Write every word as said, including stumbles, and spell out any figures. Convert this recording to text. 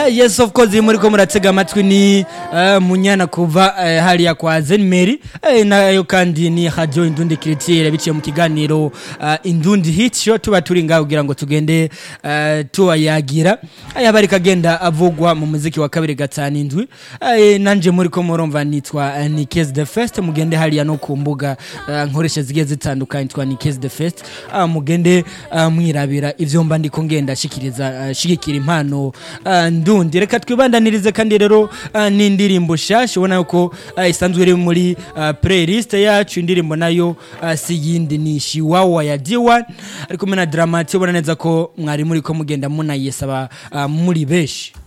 Uh, yes of course muri ko muratega amatwi ni uh, munyana kuva uh, hariya kwa Zenmeri uh, nayo kandi ni Radio Indundi Culture biciye mu kiganiro uh, Indundi Hit Show tuba turi ngaho kugira ngo tugende uh, tuwayagira aya bari kagenda avugwa mu muziki wa kabiri gatanu indwi uh, nanje muri ko murumva nitwa uh, Nikes the First mugende hariya no kumbuga uh, nkoresha zigiye zitandukanye twa Nikes the First uh, mugende uh, mwirabira ivyo mba ndiko ngenda shikiriza uh, shikira impano uh, ndundi reka twibandanirize kandi rero uh, ni indirimbo shasha ubona yuko uh, isanzwe iri muri uh, playlist yacu indirimbo nayo uh, si yindi ni Shiwawa ya D one ariko mena Dramati ubona neza ko mwari muri ko mugenda munayesaba uh, muri beshi